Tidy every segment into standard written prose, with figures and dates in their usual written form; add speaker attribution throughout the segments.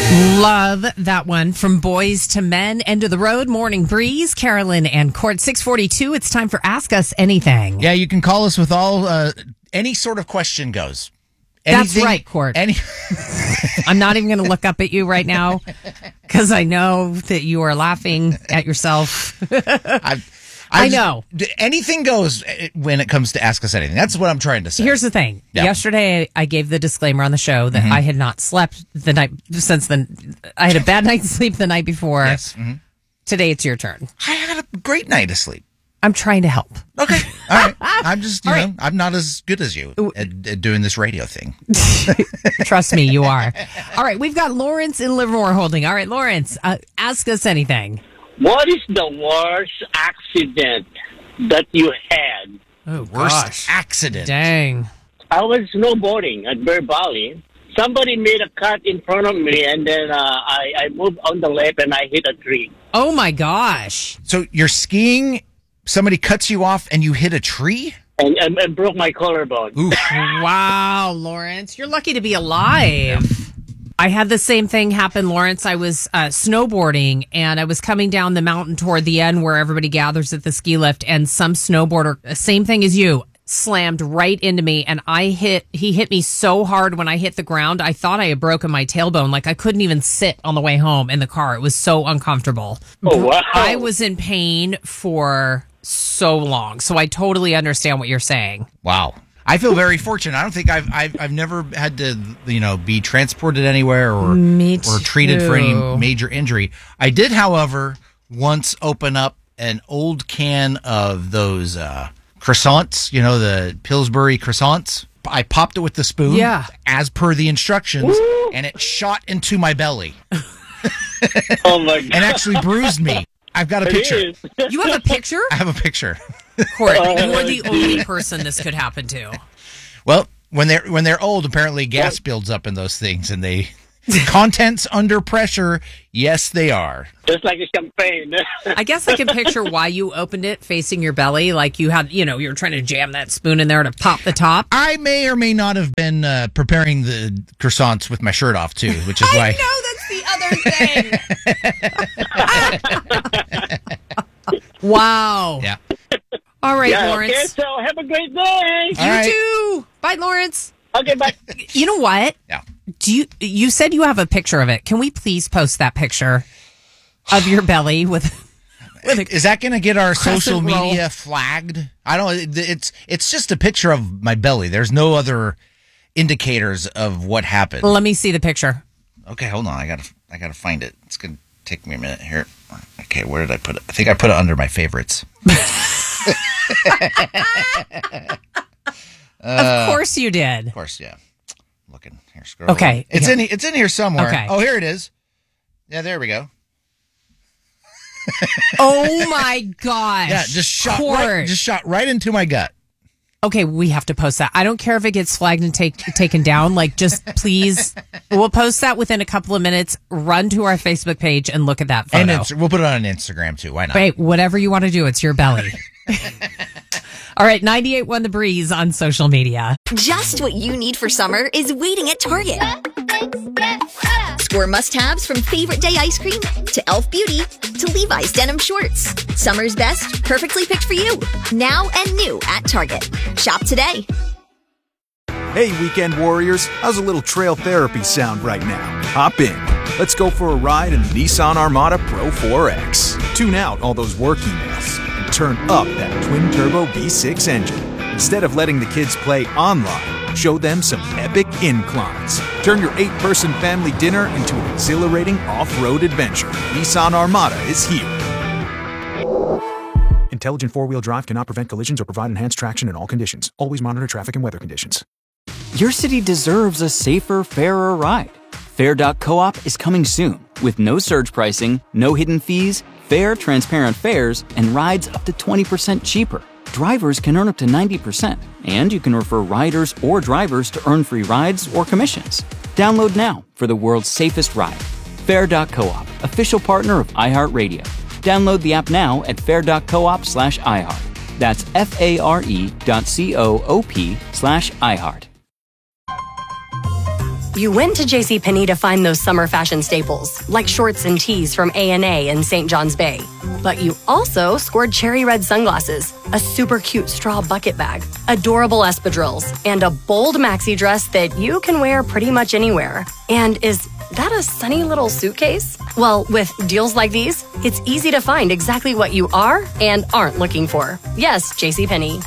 Speaker 1: Love that one. From Boys to Men, End of the Road, Morning Breeze, Carolyn and Court. 642, it's time for Ask Us Anything.
Speaker 2: Yeah, you can call us with all, any sort of question goes.
Speaker 1: That's right, Court. I'm not even going to look up at you right now because I know that you are laughing at yourself. I know.
Speaker 2: Anything goes when it comes to Ask Us Anything. That's what I'm trying to say.
Speaker 1: Here's the thing. Yeah. Yesterday, I gave the disclaimer on the show that I had not slept the night since then. I had a bad night's sleep the night before.
Speaker 2: Yes.
Speaker 1: Today, it's your turn.
Speaker 2: I had a great night of sleep.
Speaker 1: I'm trying to help.
Speaker 2: Okay. All right. I'm just, you know, I'm not as good as you at doing this radio thing.
Speaker 1: Trust me, you are. All right. We've got Lawrence in Livermore holding. All right, Lawrence, ask us anything.
Speaker 3: What is the worst accident that you had?
Speaker 1: Oh,
Speaker 2: worst accident.
Speaker 1: Dang.
Speaker 3: I was snowboarding at Bear Valley. Somebody made a cut in front of me, and then I moved on the left, and I hit a tree.
Speaker 1: Oh, my gosh.
Speaker 2: So you're skiing, somebody cuts you off, and you hit a tree?
Speaker 3: And broke my collarbone.
Speaker 2: Ooh.
Speaker 1: Wow, Lawrence. You're lucky to be alive. Yeah. I had the same thing happen, Lawrence. I was snowboarding, and I was coming down the mountain toward the end where everybody gathers at the ski lift, and some snowboarder, same thing as you, slammed right into me, and he hit me so hard when I hit the ground, I thought I had broken my tailbone. Like, I couldn't even sit on the way home in the car. It was so uncomfortable.
Speaker 3: Oh, wow.
Speaker 1: I was in pain for so long, so I totally understand what you're saying.
Speaker 2: Wow. I feel very fortunate. I don't think I've never had to, be transported anywhere or treated for any major injury. I did, however, once open up an old can of those croissants, the Pillsbury croissants. I popped it with the spoon, as per the instructions, and it shot into my belly.
Speaker 3: Oh my God!
Speaker 2: And actually bruised me. I've got a picture.
Speaker 1: You have a picture?
Speaker 2: I have a picture.
Speaker 1: Court, you are the only person this could happen to.
Speaker 2: Well, when they're old, apparently gas builds up in those things, and they contents under pressure. Yes, they are.
Speaker 3: Just like a champagne.
Speaker 1: I guess I can picture why you opened it facing your belly, like you had, you were trying to jam that spoon in there to pop the top.
Speaker 2: I may or may not have been preparing the croissants with my shirt off too, which is why.
Speaker 1: I know that's the other thing. Wow.
Speaker 2: Yeah.
Speaker 1: All right, Lawrence.
Speaker 3: Okay, so have a great day.
Speaker 1: You too. Bye, Lawrence.
Speaker 3: Okay, bye.
Speaker 1: You know what?
Speaker 2: Yeah.
Speaker 1: You said you have a picture of it. Can we please post that picture of your belly with
Speaker 2: Is that going to get our social media
Speaker 1: roll
Speaker 2: flagged? I don't. It's just a picture of my belly. There's no other indicators of what happened.
Speaker 1: Let me see the picture.
Speaker 2: Okay, hold on. I gotta find it. It's gonna take me a minute here. Okay, where did I put it? I think I put it under my favorites.
Speaker 1: Of course you did.
Speaker 2: Of course, yeah. I'm looking here. Scroll.
Speaker 1: Okay,
Speaker 2: over. It's in here somewhere.
Speaker 1: Okay.
Speaker 2: Oh, here it is. Yeah, there we go.
Speaker 1: Oh my gosh!
Speaker 2: Yeah, just shot right into my gut.
Speaker 1: Okay, we have to post that. I don't care if it gets flagged and taken down. Like, just please, we'll post that within a couple of minutes. Run to our Facebook page and look at that photo.
Speaker 2: And we'll put it on Instagram too. Why not?
Speaker 1: Wait, whatever you want to do, it's your belly. All right, 98.1 The Breeze on social media.
Speaker 4: Just what you need for summer is waiting at Target. Score must-haves from Favorite Day ice cream to Elf Beauty to Levi's denim shorts. Summer's best, perfectly picked for you. Now and new at Target. Shop today.
Speaker 5: Hey, weekend warriors. How's a little trail therapy sound right now? Hop in. Let's go for a ride in the Nissan Armada Pro 4X. Tune out all those work emails and turn up that twin-turbo V6 engine. Instead of letting the kids play online, show them some epic inclines. Turn your 8-person family dinner into an exhilarating off-road adventure. Nissan Armada is here. Intelligent four-wheel drive cannot prevent collisions or provide enhanced traction in all conditions. Always monitor traffic and weather conditions.
Speaker 6: Your city deserves a safer, fairer ride. Fair.coop is coming soon with no surge pricing, no hidden fees, fair, transparent fares, and rides up to 20% cheaper. Drivers can earn up to 90%, and you can refer riders or drivers to earn free rides or commissions. Download now for the world's safest ride. Fair.coop, official partner of iHeartRadio. Download the app now at fair.coop/iHeart. That's FARE.coop/iHeart.
Speaker 7: You went to JCPenney to find those summer fashion staples, like shorts and tees from A&A in St. John's Bay. But you also scored cherry red sunglasses, a super cute straw bucket bag, adorable espadrilles, and a bold maxi dress that you can wear pretty much anywhere. And is that a sunny little suitcase? Well, with deals like these, it's easy to find exactly what you are and aren't looking for. Yes, JCPenney.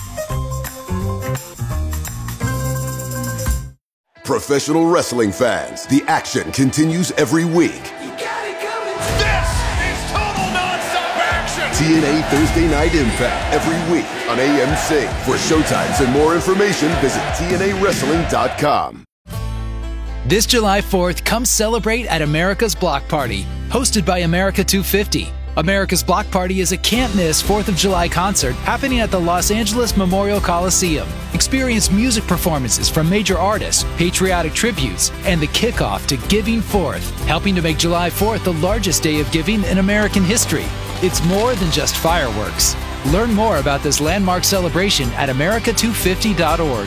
Speaker 8: Professional wrestling fans, the action continues every week.
Speaker 9: This is total nonstop action!
Speaker 8: TNA Thursday Night Impact every week on AMC. For showtimes and more information, visit TNAWrestling.com.
Speaker 10: This July 4th, come celebrate at America's Block Party, hosted by America 250. America's Block Party is a can't-miss 4th of July concert happening at the Los Angeles Memorial Coliseum. Experience music performances from major artists, patriotic tributes, and the kickoff to Giving Fourth, helping to make July 4th the largest day of giving in American history. It's more than just fireworks. Learn more about this landmark celebration at america250.org.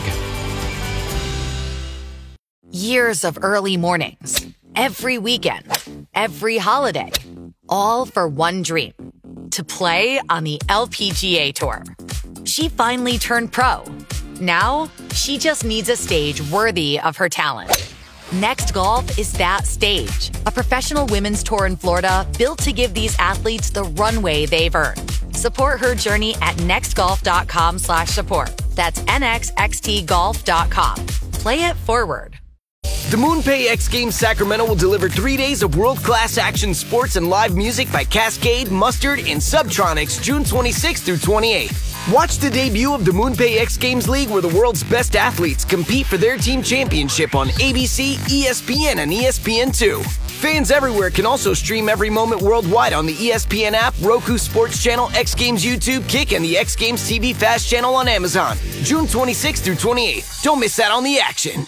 Speaker 11: Years of early mornings, every weekend, every holiday, all for one dream, to play on the LPGA Tour. She finally turned pro. Now, she just needs a stage worthy of her talent. Next Golf is that stage, a professional women's tour in Florida built to give these athletes the runway they've earned. Support her journey at nextgolf.com/support. That's nxxtgolf.com. Play it forward.
Speaker 12: The MoonPay X Games Sacramento will deliver 3 days of world-class action sports and live music by Cascade, Mustard, and Subtronics June 26th through 28th. Watch the debut of the MoonPay X Games League where the world's best athletes compete for their team championship on ABC, ESPN, and ESPN2. Fans everywhere can also stream every moment worldwide on the ESPN app, Roku Sports Channel, X Games YouTube, Kick, and the X Games TV Fast Channel on Amazon. June 26th through 28th. Don't miss out on the action.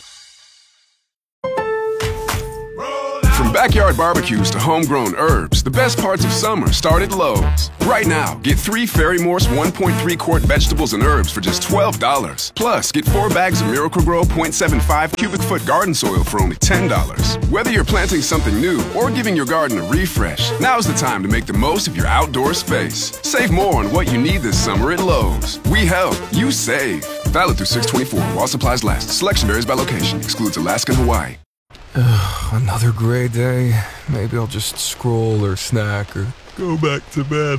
Speaker 13: From backyard barbecues to homegrown herbs, the best parts of summer start at Lowe's. Right now, get 3 Fairy Morse 1.3 quart vegetables and herbs for just $12. Plus, get 4 bags of Miracle-Gro 0.75 cubic foot garden soil for only $10. Whether you're planting something new or giving your garden a refresh, now's the time to make the most of your outdoor space. Save more on what you need this summer at Lowe's. We help, you save. Valid through 6/24 while supplies last. Selection varies by location. Excludes Alaska and Hawaii.
Speaker 14: Another gray day. Maybe I'll just scroll or snack or go back to bed.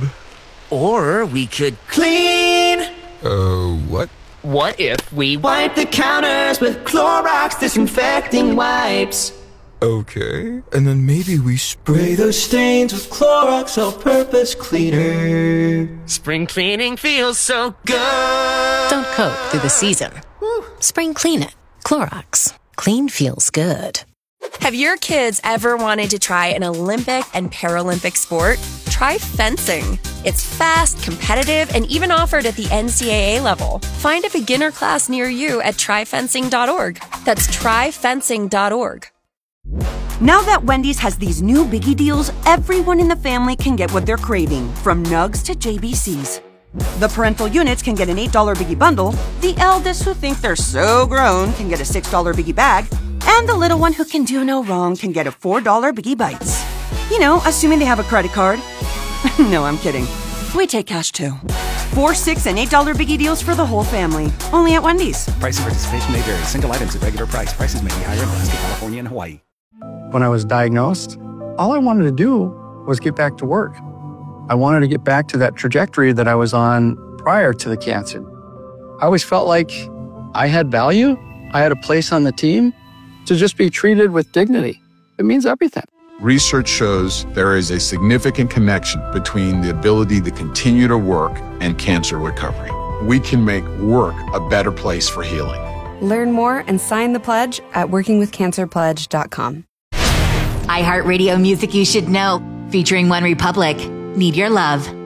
Speaker 15: Or we could clean.
Speaker 14: What?
Speaker 15: What if we wipe the counters with Clorox disinfecting wipes?
Speaker 14: Okay. And then maybe we
Speaker 15: spray those stains with Clorox all-purpose cleaner. Spring cleaning feels so good.
Speaker 16: Don't coat through the season. Spring clean it. Clorox. Clean feels good.
Speaker 17: Have your kids ever wanted to try an Olympic and Paralympic sport? Try fencing. It's fast, competitive, and even offered at the NCAA level. Find a beginner class near you at tryfencing.org. That's tryfencing.org.
Speaker 18: Now that Wendy's has these new biggie deals, everyone in the family can get what they're craving, from nugs to JBCs. The parental units can get an $8 biggie bundle, the eldest who think they're so grown can get a $6 biggie bag, and the little one who can do no wrong can get a $4 biggie bites. You know, assuming they have a credit card. No, I'm kidding. We take cash too. 4, 6, and $8 biggie deals for the whole family. Only at Wendy's.
Speaker 19: Price and participation may vary. Single items at regular price. Prices may be higher in Alaska, California, and Hawaii.
Speaker 20: When I was diagnosed, all I wanted to do was get back to work. I wanted to get back to that trajectory that I was on prior to the cancer. I always felt like I had value. I had a place on the team. To just be treated with dignity, it means everything.
Speaker 21: Research shows there is a significant connection between the ability to continue to work and cancer recovery. We can make work a better place for healing.
Speaker 22: Learn more and sign the pledge at workingwithcancerpledge.com.
Speaker 11: iHeartRadio music you should know, featuring One Republic. Need Your Love.